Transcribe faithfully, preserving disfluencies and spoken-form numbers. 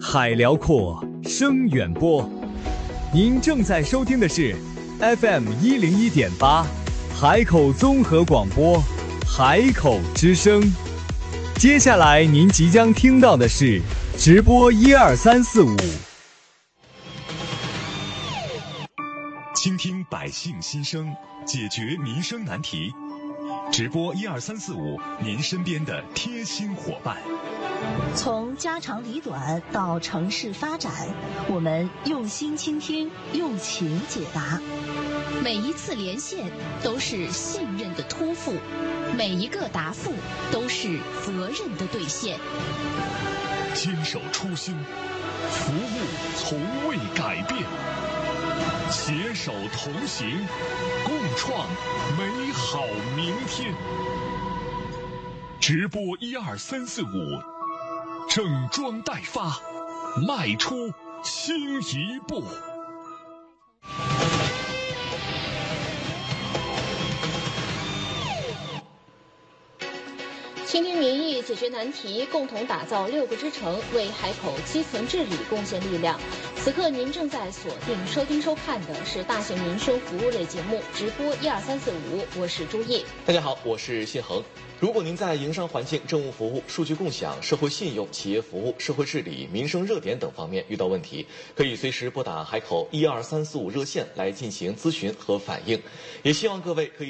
海辽阔，声远播。您正在收听的是 F M 一零一点八，海口综合广播，海口之声。接下来您即将听到的是直播一二三四五， 倾听百姓心声，解决民生难题。直播一二三四五，您身边的贴心伙伴。 从家长里短到城市发展，我们用心倾听，用情解答。 每一次连线都是信任的托付，每一个答复都是责任的兑现。 坚守初心，服务从未改变，携手同行，共创美好明天。直播一二三四五，整装待发，迈出新一步。 倾听民意，解决难题，共同打造六个之城，为海口基层治理贡献力量。此刻您正在锁定收听收看的是大型民生服务类节目直播一二三四五，我是朱叶。 大家好，我是信恒。如果您在营商环境、政务服务、数据共享、社会信用、企业服务、社会治理、民生热点等方面遇到问题，可以随时拨打海口一二三四五热线来进行咨询和反映。也希望各位可以